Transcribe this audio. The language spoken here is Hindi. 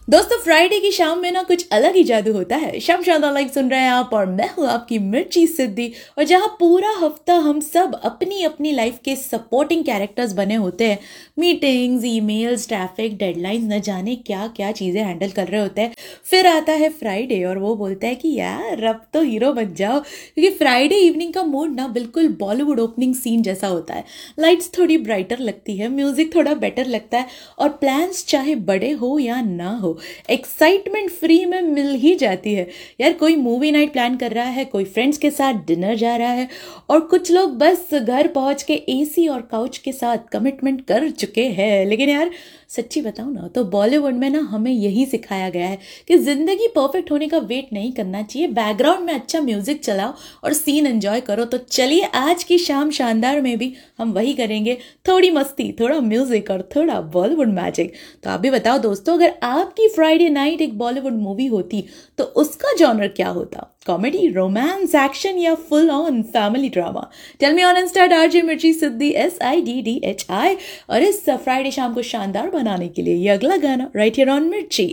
दोस्तों फ्राइडे की शाम में ना कुछ अलग ही जादू होता है। शाम शानदार लाइव सुन रहे हैं आप और मैं हूँ आपकी मिर्ची सिद्धि। और जहाँ पूरा हफ्ता हम सब अपनी अपनी लाइफ के सपोर्टिंग कैरेक्टर्स बने होते हैं, मीटिंग्स, ईमेल्स, ट्रैफिक, डेडलाइंस, न जाने क्या क्या चीज़ें हैंडल कर रहे होते हैं। फिर आता है फ्राइडे और वो बोलता है कि यार अब तो हीरो बन जाओ, क्योंकि फ्राइडे इवनिंग का मूड ना बिल्कुल बॉलीवुड ओपनिंग सीन जैसा होता है। लाइट्स थोड़ी ब्राइटर लगती है, म्यूजिक थोड़ा बेटर लगता है और प्लान्स चाहे बड़े हो या ना हो, एक्साइटमेंट फ्री में मिल ही जाती है। यार कोई मूवी नाइट प्लान कर रहा है, कोई फ्रेंड्स के साथ डिनर जा रहा है और कुछ लोग बस घर पहुंच के एसी और काउच के साथ कमिटमेंट कर चुके हैं। लेकिन यार सच्ची बताऊं ना तो बॉलीवुड में ना हमें यही सिखाया गया है कि जिंदगी परफेक्ट होने का वेट नहीं करना चाहिए। बैकग्राउंड में अच्छा म्यूजिक चलाओ और सीन एंजॉय करो। तो चलिए आज की शाम शानदार में भी हम वही करेंगे, थोड़ी मस्ती, थोड़ा म्यूजिक और थोड़ा बॉलीवुड मैजिक। तो आप भी बताओ दोस्तों, अगर आपकी फ्राइडे नाइट एक बॉलीवुड मूवी होती तो उसका जॉनर क्या होता? कॉमेडी, रोमांस, एक्शन या full on family drama? Tell me on Insta RJ मिर्ची सिद्धि SIDDHI। और इस फ्राइडे शाम को शानदार बनाने के लिए ये अगला गाना राइट हियर ऑन मिर्ची।